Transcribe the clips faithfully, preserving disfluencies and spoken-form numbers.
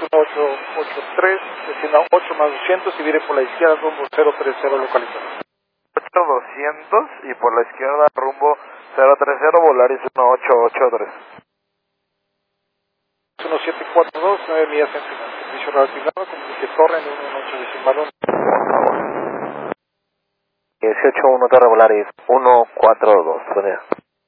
uno ocho ocho tres, destino ocho más doscientos y vire por la izquierda rumbo cero tres cero localizado. ocho doscientos y por la izquierda rumbo cero tres cero, Volaris uno ocho ocho tres. uno siete cuatro dos, nueve millas en final. Servicio relacionado, comunique torre en uno ocho decimal uno. dieciocho uno Torre Volaris uno cuatro dos, buen día.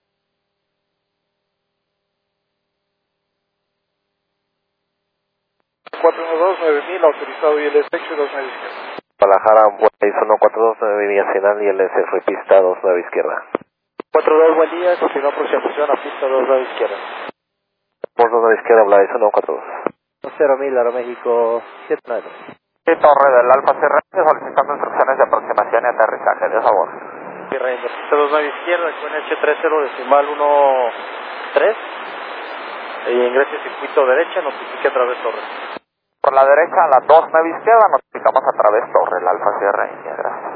cuatro uno dos, nueve mil, autorizado I L S y dos nueve izquierda. Guadalajara, Volaris uno cuatro dos, nueve millas final y I L S fue pista dos nueve izquierda. cuatro dos, buen día, continúa aproximación a pista dos nueve izquierda. Por dos nueve izquierda, Volaris uno cuatro dos. cero mil, Aeroméxico siete nueve. Sí, Torre del Alfa Sierra, solicitando instrucciones de aproximación y aterrizaje, de favor. Sí, Ranger. dos nueve izquierda con H tres cero decimal uno tres. Y ingrese circuito derecha, notifique a través torre. Por la derecha, a la dos nueve izquierda, notificamos a través Torre, el Alfa Sierra India, gracias.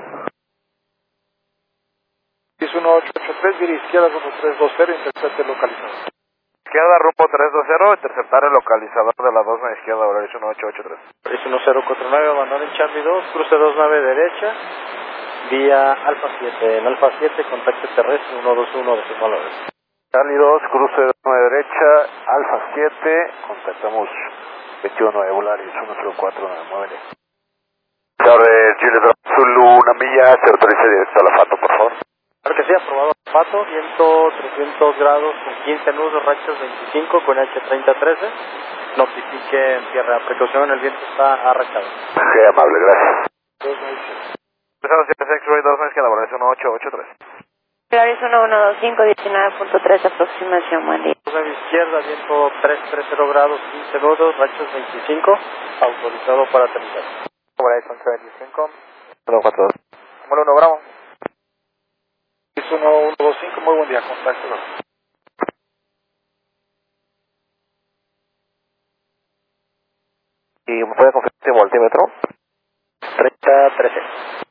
Es uno ocho ocho tres, vire izquierda rumbo tres dos cero, intercepte localizado. Izquierda rumbo tres dos cero, interceptar el localizador de la dos nueve izquierda, Volaris uno ocho ocho tres. Es uno cero cuatro nueve, abandone Charlie dos, cruce dos nueve derecha, vía Alfa siete. En Alfa siete, contacto terrestre uno dos uno decimal nueve. Charlie dos, cruce dos nueve derecha, Alfa siete, contactamos veintiuno de Volaris uno cero cuatro nueve, mueve. Torre Juliet Zulu, una milla, se autoriza directo a la FATO, por favor. Claro que sí, aprobado. Pato, viento trescientos grados con quince nudos, rachas veinticinco con H treinta trece. Notifique en tierra. Precaución, el viento está arrancado. Qué amable, gracias. dos nueve izquierda. Empezamos X-Ray dos nueve izquierda, Volaris uno ocho ocho tres. Volaris uno uno dos cinco, diecinueve punto tres, aproximación, buen día. dos nueve izquierda, viento trescientos treinta grados, quince nudos, rachas veinticinco. Autorizado para aterrizar. Volaris once veinticinco. uno cuatro dos. Número uno, Bravo. Es uno uno dos cinco, muy buen día, contacto. ¿Y me puede confirmar el voltímetro? treinta trece.